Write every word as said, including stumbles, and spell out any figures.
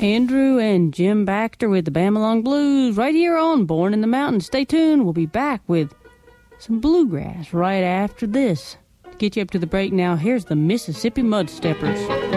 Andrew and Jim Baxter with the Bambalong Blues right here on Born in the Mountains. Stay tuned. We'll be back with some bluegrass right after this. To get you up to the break now, here's the Mississippi Mudsteppers.